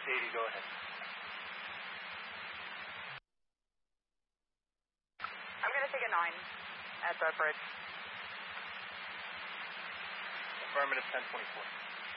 80, go ahead. I'm going to take a 9 at the bridge. Affirmative 1024.